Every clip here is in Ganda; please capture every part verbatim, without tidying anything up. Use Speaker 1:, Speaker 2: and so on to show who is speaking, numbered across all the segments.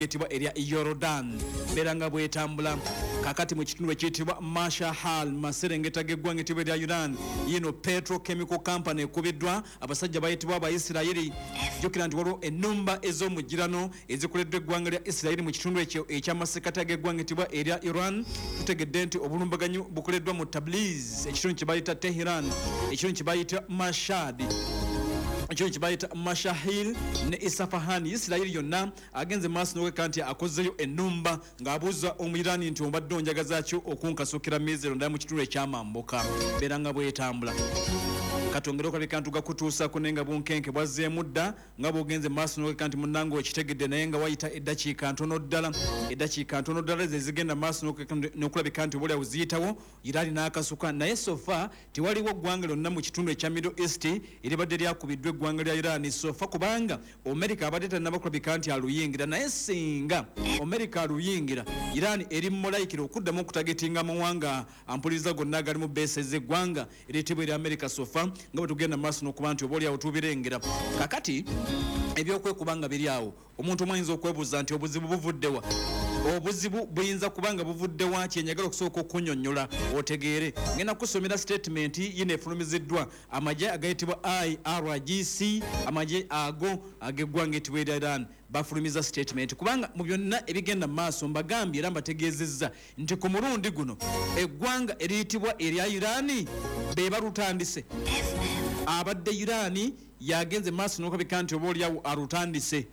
Speaker 1: etibwa erya Yordan beranga bwetambula kakati mu kitundu ekiyitibwa Mashahal maserengeta g'eggwanga etibwa erya Iran yino Petrochemical Company ekubiddwa abasajja bayitibwa Abayisirayiri jjukira nti waliwo ennumba ez'omugirano ezikoleddwa eggwanga lya Isirayiri mu kitundu ekyo ekyamasekati g'eggwanga etibwa erya Iran tutegedde nti obulumbaganyi bukoleddwa mu Tabriz ekitundu kye bayita Tehran ekitundu kye bayita Mashhad ekitundu kye bayita Mashahil ne Isfahan Isirayiri yonna agenze maaso n'okweka nti akozeyo ennumba ng'abuuza omuyirani nti obadde onjagaza ki okunkasukira mizero ndala mu kitundu ekyamambuka beera nga bwetambula katongera okaleka nti gakutuusako naye nga bunkenke bwazzeemu dda nga bw'ogenze maaso n'okweka nti munnange okitegedde naye nga wayita eddakiika ntono ddala eddakiika ntono ddala ze zigenda maaso n'okulabika nti oboolyawo ziyitawo Iraani n'akasuka naye sofa tewaliwo ggwanga lyonna mu kitundu ekya Middle East eribadde lyakubiddwa eggwanga lya Iraani sofa kubanga America abadde tannaba kulabika nti aluyingira naye singa America aluyingira Iraani eri mulaikira okuddamu okutagetinga amawanga ampuliriza gonna agali mu beese z'eggwanga eryetibwa erya America sofa nga bwe tugenda maaso n'okuba nti oboolyawo tubirengera kakati ebyokwekubanga biri awo omuntu omwayinza okwebuuza nti obuzibu buvuddewa obuzibu buyinza kubanga buvuddewa kyenyagala okusooka okunnyonnyola otegeere ngenda kusomera statement yino efulumiziddwa amagye agayitibwa I R G C amagye ago ag'eggwanga etibwa erya Iran bafulumiza statement kubanga mu byonna ebigenda maaso mbagambye era mbategeezezza nti ku mulundi guno eggwanga eriyitibwa erya Iraani be balutandise abadde Iraani yagenze maaso n'okulabika nti oboolyawo alutandise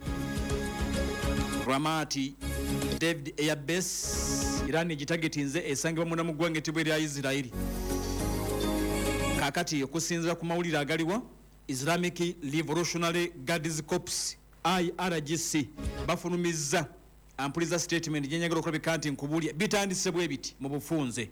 Speaker 1: Ramati David Airbase Iraani egitagetinze esangibwa munda mu ggwanga etibwa erya Isirayiri kakati okusinziira ku mawulire agaliwo Islamic Revolutionary Guards Corps I R G C bafulumizza ampuliza statement gyenyagala okulabika nti nkubulya bitandise bwe biti mu bufunze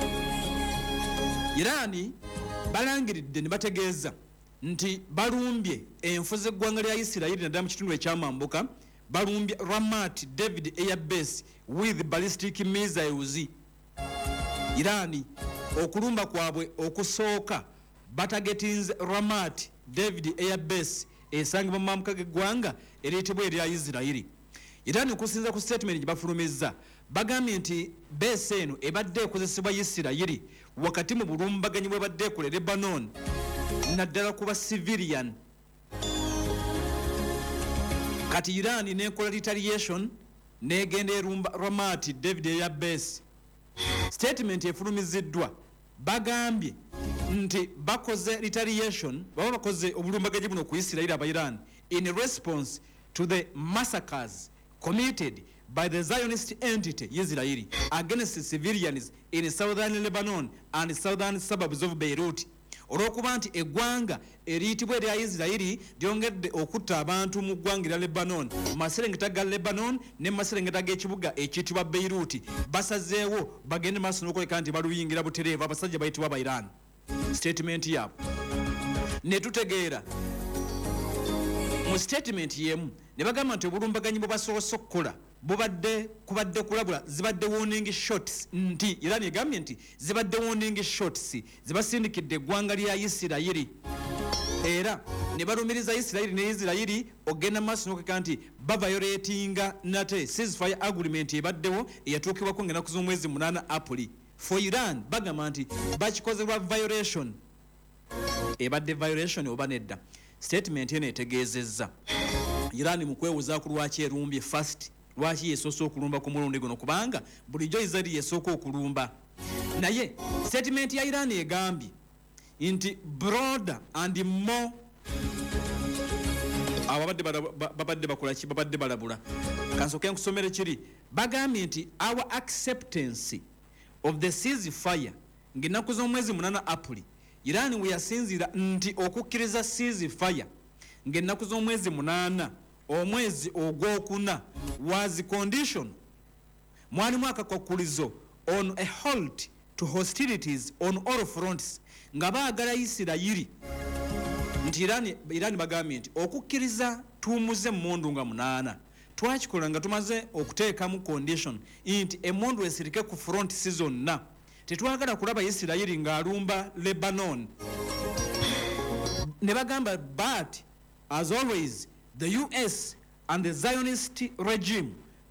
Speaker 1: Iraani balangiridde ne bategeeza nti balumbye enfu z'eggwanga lya Isirayiri naddala mu kitundu ekyamambuka balumbye Ramat David Airbase with ballistic missiles Iraani okulumba kwabwe okusooka batagetinze Ramat David Airbase esangibwa mu mambuka g'eggwanga eriyitibwa erya Isirayiri Iraani okusinza ku statement gye bafulumizza bagambye nti beese eno ebadde ekozesebwa Isirayiri wakati mu bulumbaganyi bwe badde ekole Lebanon naddala kuba civilian kati Iraani nekola retaliation negenda erumba Ramat David Airbase statement efulumiziddwa bagambye nti bakoze retaliation baba bakoze obulumbaganyi buno ku Isirayiri aba Iran in response to the massacres committed by the Zionist entity Israel against civilians in southern Lebanon and southern suburbs of Beirut olwokuba nti eggwanga eriyitibwa erya Isirayiri lyongedde okutta abantu mu ggwanga lya Lebanon maserengeta ga Lebanon ne maserengeta g'ekibuga ekiyitibwa Beirut basazeewo bagende maaso n'okuleka nti baluyingira butereevu abasajja bayitibwa aba Iran statement yabo ne tutegeera mu statement yemu ne bagamba nti obulumbaganyi bwe basoose okukola bubadde kubadde kulabula zibadde warning shots nti Iran egambye nti zibadde warning shots zibasindikidde eggwanga lya Isirayiri era ne balumiriza Isirayiri ne Isirayiri ogenda maaso n'okeka nti baviolatinga nate ceasefire agreement ebaddewo eyatuukibwako ng'ennaku z'omwezi munaana April for Iran bagamba nti bakikozebwa violation ebadde violation oba nedda statement eno etegeezezza Iran mu kwewoza ku lwaki erumbye first lwaki yeesoosa okulumba ku mulundi guno kubanga bulijjo Israeli yeesooka okulumba naye statement ya Iran egambye nti broader and more ababadde babadde bakola ki babadde balabula kansooke nkusomere kiri bagambye nti our acceptance of the ceasefire ng'ennaku z'omwezi munaana April Iran we yasinzira nti okukkiriza ceasefire ng'ennaku z'omwezi munaana omwezi ogwokuna was condition mwalimu akakwakulizo on a halt to hostilities on all fronts nga baagala Isirayiri nti Iran Iran bagambye nti okukkiriza tuumuze mmundu nga munaana twakikola nga tumaze okuteekamu condition nti emmundu esirike ku front season na tetwagala kulaba Isirayiri ng'alumba Lebanon ne bagamba but as always the U S and the Zionist regime